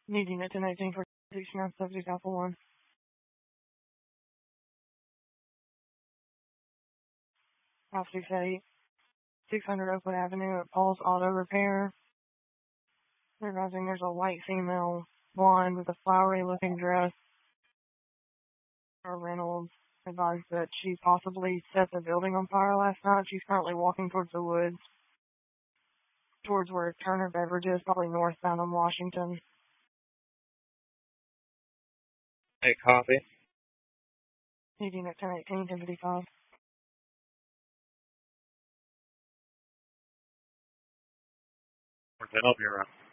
Needing it 1018 for station on subject Alpha 1. Alpha 68, 600 Oakwood Avenue at Paul's Auto Repair. Realizing there's a white female blonde with a flowery looking dress. Reynolds advised that she possibly set the building on fire last night. She's currently walking towards the woods, towards where Turner Beverage is, probably northbound on Washington. Hey, copy. Needing at 1018, 1055. Where can I help you around?